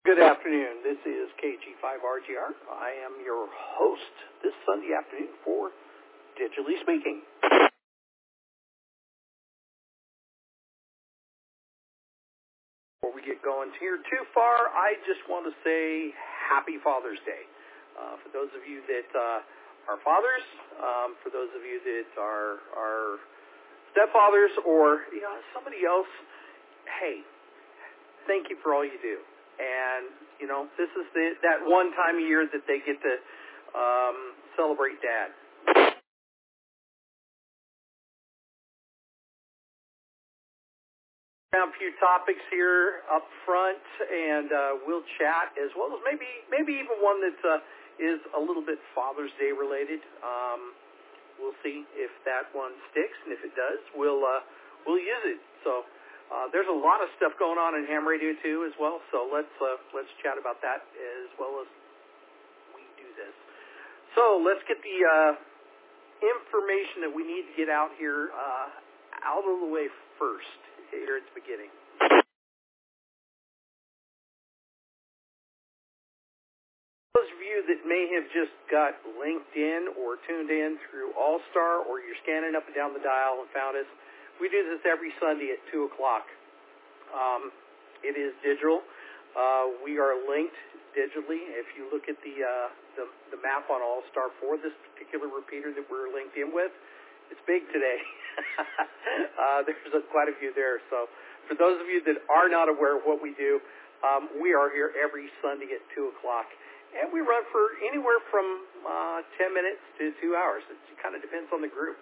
Good afternoon. This is KG5RGR. I am your host this Sunday afternoon for Digitally Speaking. Before we get going here too far, I just want to say Happy Father's Day. For those of you that are fathers, for those of you that are stepfathers, or somebody else, hey, thank you for all you do. And, this is that one time a year that they get to celebrate Dad. A few topics here up front, and we'll chat, as well as maybe even one that is a little bit Father's Day related. We'll see if that one sticks, and if it does, we'll use it. So there's a lot of stuff going on in ham radio too, as well. So let's chat about that as well as we do this. So let's get the information that we need to get out here out of the way first here at the beginning. Those of you that may have just got linked in or tuned in through All-Star, or you're scanning up and down the dial and found us, we do this every Sunday at 2 o'clock. It is digital. We are linked digitally. If you look at the map on All-Star for this particular repeater that we're linked in with, it's big today. There's quite a few there. So for those of you that are not aware of what we do, we are here every Sunday at 2 o'clock. And we run for anywhere from 10 minutes to 2 hours. It kind of depends on the group.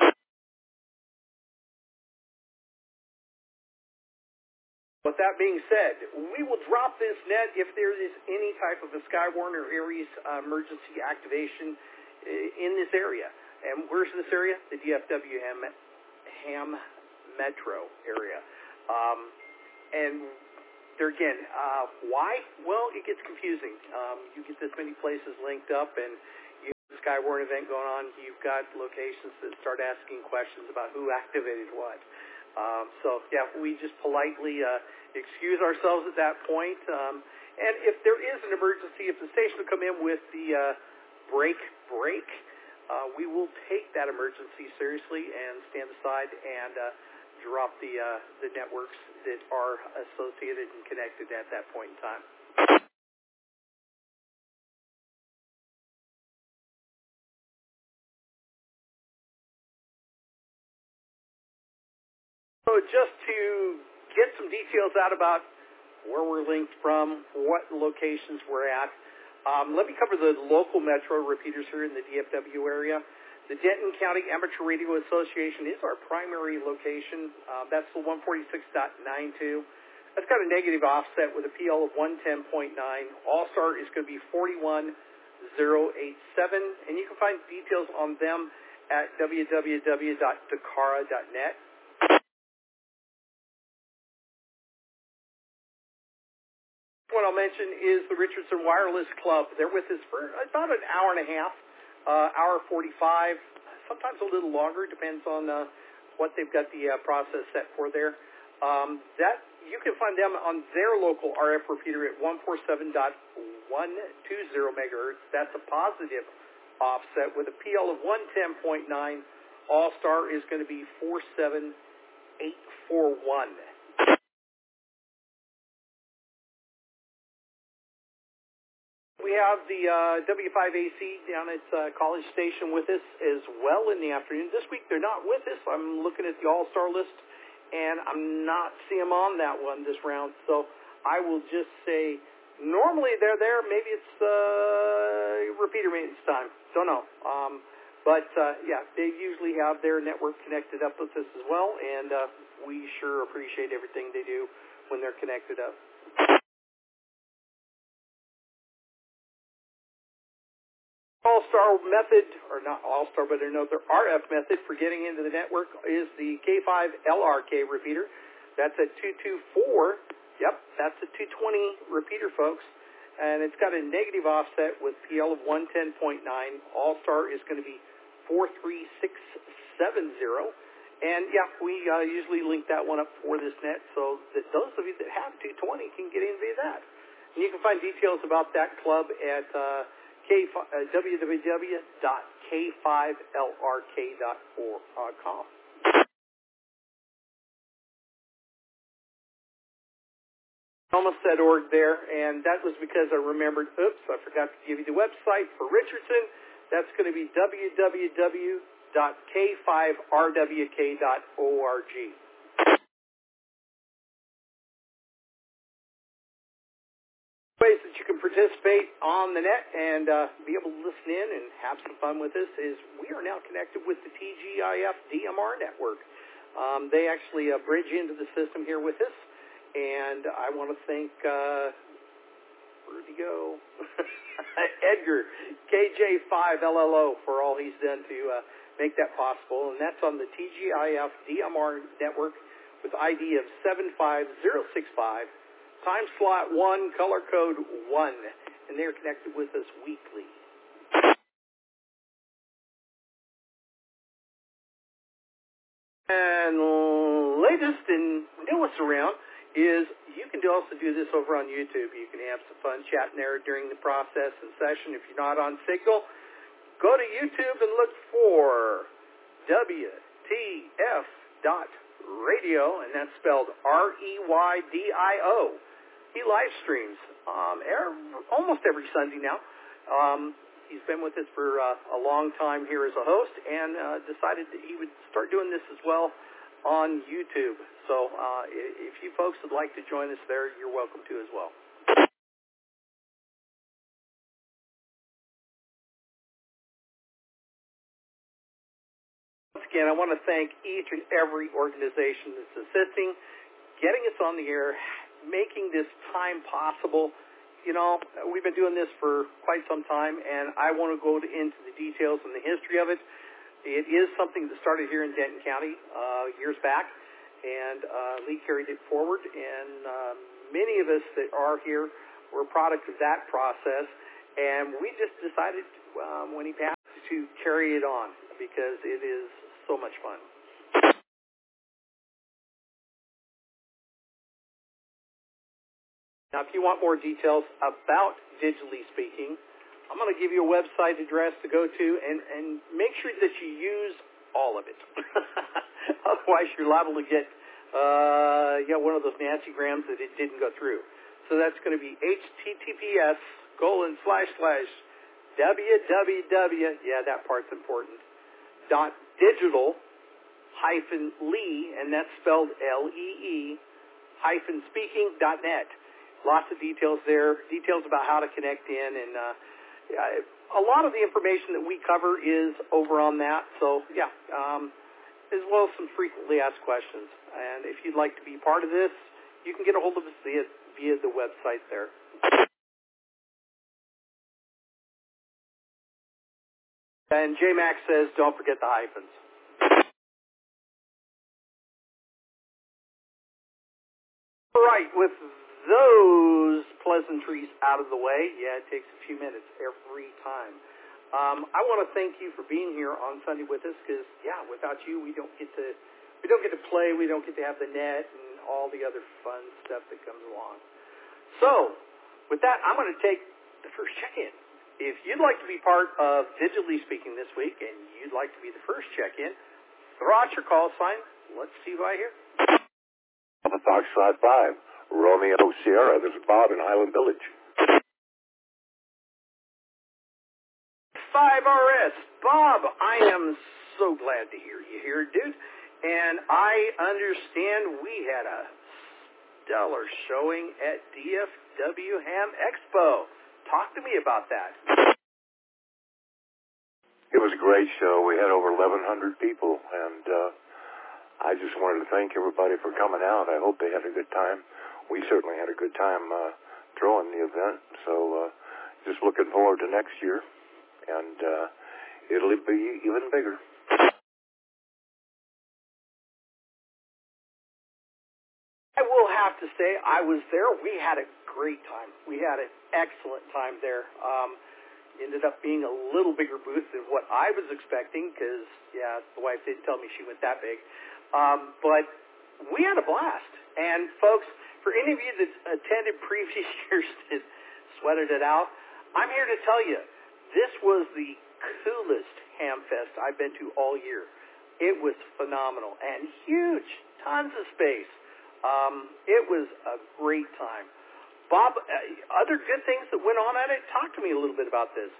With that being said, we will drop this net if there is any type of a Skywarn or Aries emergency activation in this area. And where's this area? The DFW Ham Metro area. And there again, why? Well, it gets confusing. You get this many places linked up, and you have a Skywarn event going on. You've got locations that start asking questions about who activated what. So, we just politely excuse ourselves at that point. And if there is an emergency, if the station will come in with the break, we will take that emergency seriously and stand aside and drop the networks that are associated and connected at that point in time. So just to get some details out about where we're linked from, what locations we're at, let me cover the local metro repeaters here in the DFW area. The Denton County Amateur Radio Association is our primary location. That's the 146.92. That's got a negative offset with a PL of 110.9. All-Star is going to be 41087, and you can find details on them at www.dakara.net. What I'll mention is the Richardson Wireless Club. They're with us for about an hour and a half, hour 45, sometimes a little longer, depends on what they've got the process set for there. That you can find them on their local RF repeater at 147.120 megahertz. That's a positive offset with a PL of 110.9. All-Star is going to be 47841. We have the W5AC down at College Station with us as well in the afternoon. This week they're not with us. I'm looking at the All-Star list, and I'm not seeing them on that one this round. So I will just say normally they're there. Maybe it's repeater maintenance time. Don't know. But they usually have their network connected up with us as well, and we sure appreciate everything they do when they're connected up. All-Star method, or not All-Star, but another RF method for getting into the network is the K5LRK repeater. That's a 224. Yep, that's a 220 repeater, folks. And it's got a negative offset with PL of 110.9. All-Star is going to be 43670. And, we usually link that one up for this net so that those of you that have 220 can get in via that. And you can find details about that club at www.k5lrk.com. Almost said org there, and that was because I remembered, I forgot to give you the website for Richardson. That's going to be www.k5rwk.org. Ways that you can participate on the net and be able to listen in and have some fun with us is we are now connected with the TGIF DMR network. They actually bridge into the system here with us. And I want to thank, where'd he go? Edgar, KJ5LLO, for all he's done to make that possible. And that's on the TGIF DMR network with ID of 75065, time slot 1, color code 1. And they're connected with us weekly. And latest and newest around is you can also do this over on YouTube. You can have some fun chatting there during the process and session. If you're not on Signal, go to YouTube and look for WTF.radio, and that's spelled REYDIO. He live streams almost every Sunday now. He's been with us for a long time here as a host and decided that he would start doing this as well on YouTube. So if you folks would like to join us there, you're welcome to as well. Once again, I want to thank each and every organization that's assisting, getting us on the air, making this time possible. You know, we've been doing this for quite some time, and I want to go into the details and the history of it. It is something that started here in Denton County years back, and Lee carried it forward, and many of us that are here were a product of that process, and we just decided when he passed to carry it on because it is so much fun. Now, if you want more details about Digitally Speaking, I'm going to give you a website address to go to, and make sure that you use all of it. Otherwise, you're liable to get one of those nasty grams that it didn't go through. So that's going to be https://www, yeah, that part's important, .digital-lee, and that's spelled LEE, -speaking.net. Lots of details there, details about how to connect in, and a lot of the information that we cover is over on that. So, yeah, as well as some frequently asked questions. And if you'd like to be part of this, you can get a hold of us via the website there. And J-Max says, don't forget the hyphens. All right, with those pleasantries out of the way, yeah, it takes a few minutes every time. I want to thank you for being here on Sunday with us because, yeah, without you, we don't get to play, we don't get to have the net and all the other fun stuff that comes along. So, with that, I'm going to take the first check-in. If you'd like to be part of Digitally Speaking this week and you'd like to be the first check-in, throw out your call sign. Let's see who I hear. Foxtrot 5. Romeo Sierra, this is Bob in Highland Village. 5RS. Bob, I am so glad to hear you here, dude. And I understand we had a stellar showing at DFW Ham Expo. Talk to me about that. It was a great show. We had over 1,100 people, and I just wanted to thank everybody for coming out. I hope they had a good time. We certainly had a good time throwing the event, so just looking forward to next year, and it'll be even bigger. I will have to say I was there. We had a great time. We had an excellent time there. Ended up being a little bigger booth than what I was expecting because, yeah, the wife didn't tell me she went that big. But we had a blast. And, folks, for any of you that attended previous years sweated it out. I'm here to tell you, this was the coolest ham fest I've been to all year. It was phenomenal and huge, tons of space. It was a great time. Bob, other good things that went on at it? Talk to me a little bit about this.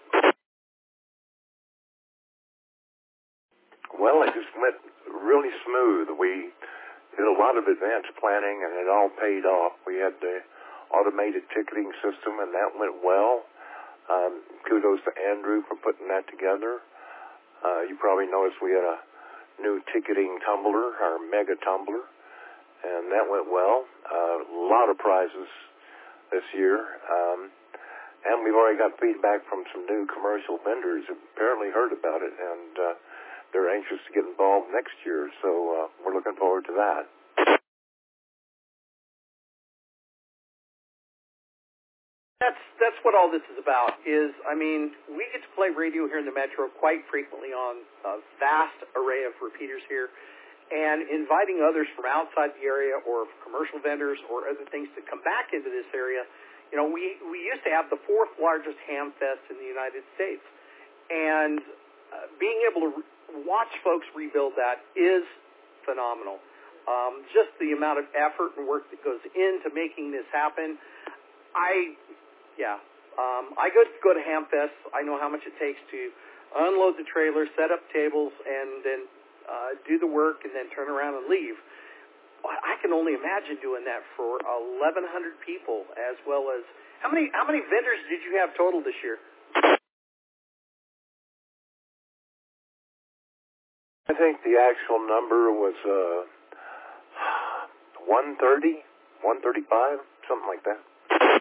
Well, it just went really smooth. We did a lot of advanced planning, and it all paid off. We had the automated ticketing system, and that went well. Kudos to Andrew for putting that together. You probably noticed we had a new ticketing tumbler, our mega tumbler, and that went well. A lot of prizes this year. And we've already got feedback from some new commercial vendors who apparently heard about it, and they're anxious to get involved next year, so we're looking forward to that. That's what all this is about. We get to play radio here in the Metro quite frequently on a vast array of repeaters here, and inviting others from outside the area or commercial vendors or other things to come back into this area. We used to have the 4th largest ham fest in the United States, and being able to watch folks rebuild that is phenomenal. Just the amount of effort and work that goes into making this happen. I go to ham fests. I know how much it takes to unload the trailer, set up tables, and then do the work, and then turn around and leave. I can only imagine doing that for 1,100 people, as well as how many vendors did you have total this year? I think the actual number was 130, 135, something like that.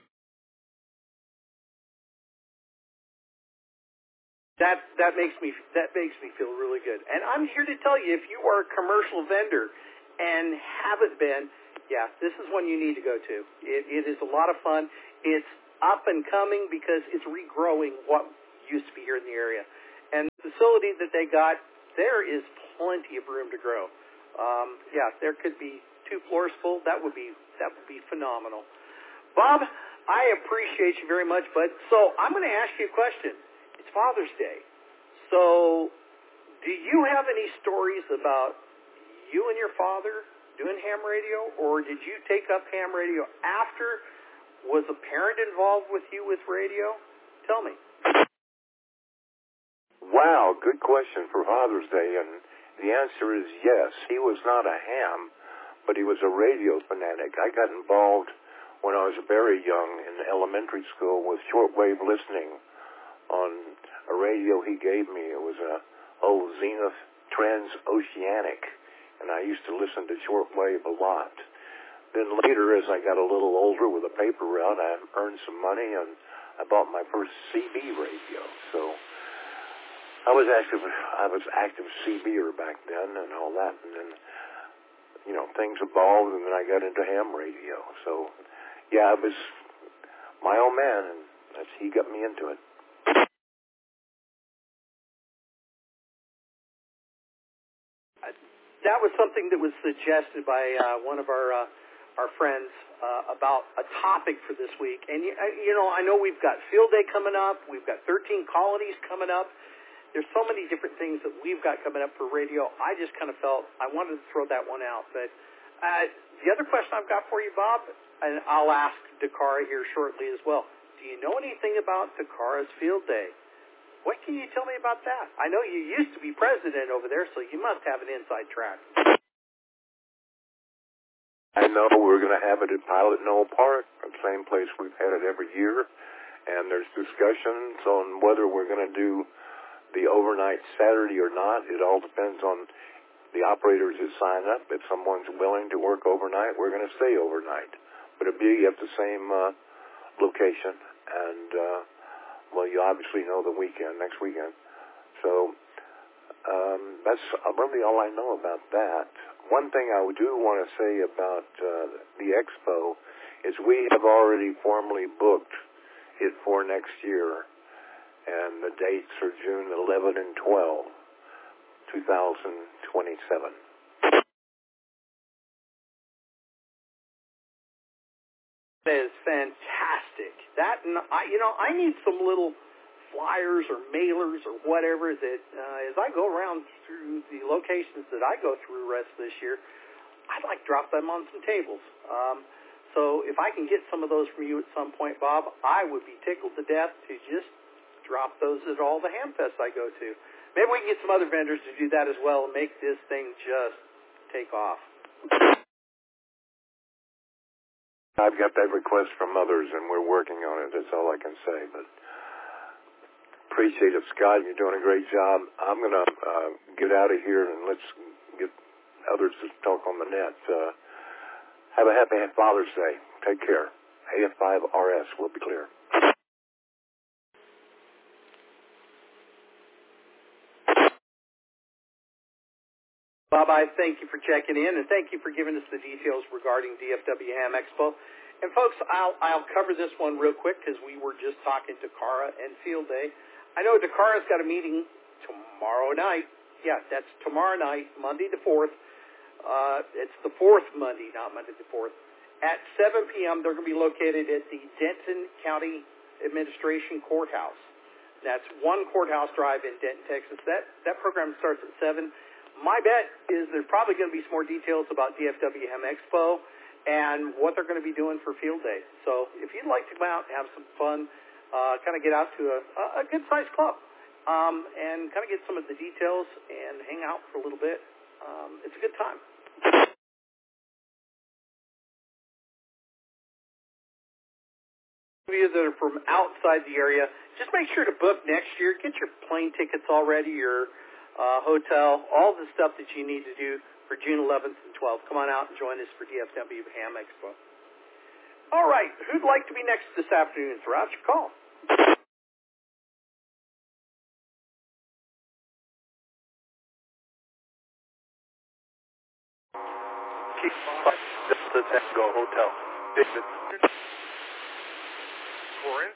That makes me feel really good. And I'm here to tell you, if you are a commercial vendor and haven't been, this is one you need to go to. It is a lot of fun. It's up and coming because it's regrowing what used to be here in the area. And the facility that they got, there is plenty of room to grow. There could be 2 floors full. That would be phenomenal. Bob, I appreciate you very much, bud. So I'm going to ask you a question. It's Father's Day. So do you have any stories about you and your father doing ham radio, or did you take up ham radio after? Was a parent involved with you with radio? Tell me. Wow, good question for Father's Day, and the answer is yes. He was not a ham, but he was a radio fanatic. I got involved when I was very young in elementary school with shortwave listening on a radio he gave me. It was a old Zenith Transoceanic, and I used to listen to shortwave a lot. Then later, as I got a little older with a paper route, I earned some money, and I bought my first CB radio. So I was active CBer back then and all that, and then things evolved, and then I got into ham radio. So it was my old man, and he got me into it. That was something that was suggested by one of our friends about a topic for this week. And I know we've got Field Day coming up. We've got 13 colonies coming up. There's so many different things that we've got coming up for radio. I just kind of felt I wanted to throw that one out. But the other question I've got for you, Bob, and I'll ask Dakara here shortly as well. Do you know anything about Dakara's Field Day? What can you tell me about that? I know you used to be president over there, so you must have an inside track. I know we're going to have it at Pilot Knoll Park, the same place we've had it every year, and there's discussions on whether we're going to do the overnight Saturday or not. It all depends on the operators that sign up. If someone's willing to work overnight, we're going to stay overnight. But it'll be at the same location, and you obviously know the next weekend. So that's really all I know about that. One thing I do want to say about the expo is we have already formally booked it for next year, and the dates are June 11 and 12, 2027. That is fantastic. fantastic. That, and I need some little flyers or mailers or whatever that as I go around through the locations that I go through the rest of this year, I'd like to drop them on some tables. So if I can get some of those from you at some point, Bob, I would be tickled to death to just drop those at all the Hamfests I go to. Maybe we can get some other vendors to do that as well and make this thing just take off. I've got that request from others, and we're working on it. That's all I can say. But appreciate it, Scott. You're doing a great job. I'm going to get out of here, and let's get others to talk on the net. Have a happy Father's Day. Take care. AF5RS will be clear. Bob, I thank you for checking in, and thank you for giving us the details regarding DFW Ham Expo. And folks, I'll cover this one real quick because we were just talking to Dakara and Field Day. I know Dakara's got a meeting tomorrow night. Yeah, that's tomorrow night, Monday the 4th. It's the 4th Monday, not Monday the 4th. At 7 p.m., they're going to be located at the Denton County Administration Courthouse. That's one courthouse drive in Denton, Texas. That program starts at 7. My bet is there's probably going to be some more details about DFW Ham Expo and what they're going to be doing for Field Day. So if you'd like to come out and have some fun, kind of get out to a good-sized club and kind of get some of the details and hang out for a little bit, it's a good time. Those of you that are from outside the area, just make sure to book next year. Get your plane tickets already, your hotel, all the stuff that you need to do for June 11th and 12th. Come on out and join us for DFW Ham Expo. All right, who'd like to be next this afternoon? Throw out your call. Keep Delta Tango Hotel. David. Corin.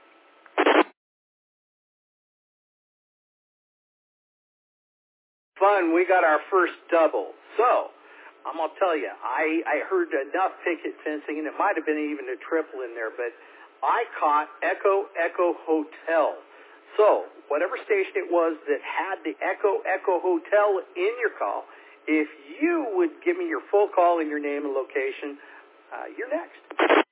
Fun, we got our first double. So, I'm going to tell you, I heard enough picket fencing, and it might have been even a triple in there, but I caught Echo Echo Hotel. So, whatever station it was that had the Echo Echo Hotel in your call, if you would give me your full call and your name and location, you're next.